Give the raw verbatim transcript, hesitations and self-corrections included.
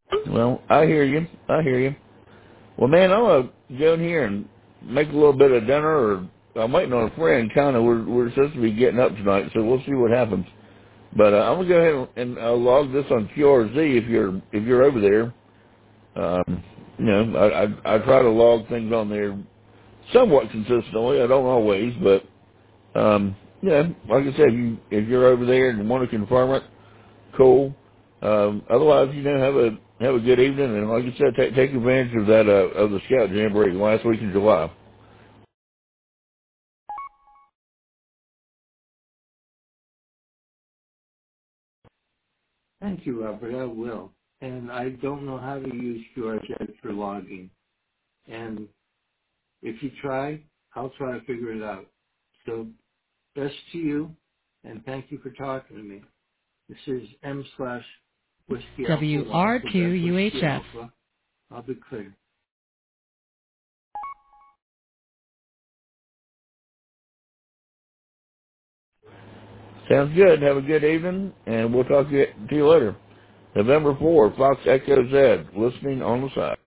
Well, I hear you. I hear you. Well, man, I'm gonna go in here and make a little bit of dinner, or I'm waiting on a friend. Kind of, we're we're supposed to be getting up tonight, so we'll see what happens. But uh, I'm gonna go ahead and uh, log this on Q R Z if you're if you're over there. Um, you know, I, I I try to log things on there somewhat consistently. I don't always, but um, yeah, like I said, if you if you're over there and want to confirm it, cool. Um, otherwise, you know, have a have a good evening, and like I said, take take advantage of that uh, of the Scout Jamboree last week in July. Thank you, Robert. I will. And I don't know how to use Q R Z for logging. And if you try, I'll try to figure it out. So best to you, and thank you for talking to me. This is M slash Whiskey Alpha one, Quebec Whiskey W R two U H F. Alpha. I'll be clear. Sounds good. Have a good evening, and we'll talk to you, to you later. November fourth, Fox Echo Z, listening on the side.